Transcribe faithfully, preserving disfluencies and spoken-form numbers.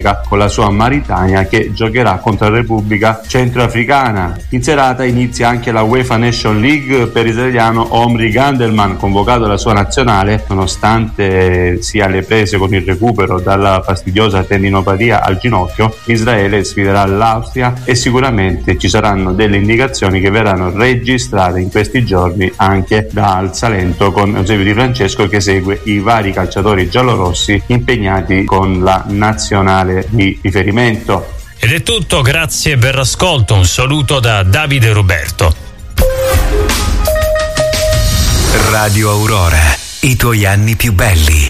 Repubblica con la sua Maritania, che giocherà contro la Repubblica Centroafricana. In serata inizia anche la UEFA Nation League per l'italiano Omri Gandelman, convocato alla sua nazionale nonostante sia alle prese con il recupero dalla fastidiosa tendinopatia al ginocchio. Israele sfiderà l'Austria e sicuramente ci saranno delle indicazioni che verranno registrate in questi giorni anche dal Salento, con Eusebio Di Francesco che segue i vari calciatori giallorossi impegnati con la nazionale di riferimento. Ed è tutto, grazie per l'ascolto, un saluto da Davide Roberto. Radio Aurora, i tuoi anni più belli.